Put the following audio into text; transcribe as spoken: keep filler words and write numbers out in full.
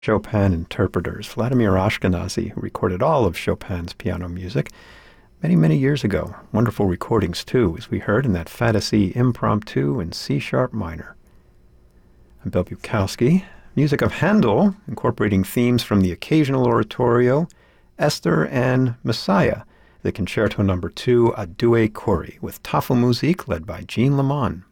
Chopin interpreters, Vladimir Ashkenazy, who recorded all of Chopin's piano music many, many years ago. Wonderful recordings, too, as we heard in that Fantasy Impromptu in C-sharp minor. I'm Bill Bukowski. Music of Handel, incorporating themes from the Occasional Oratorio, Esther, and Messiah, the Concerto Number two, A Due Cori, with Tafelmusik led by Jean Lamont.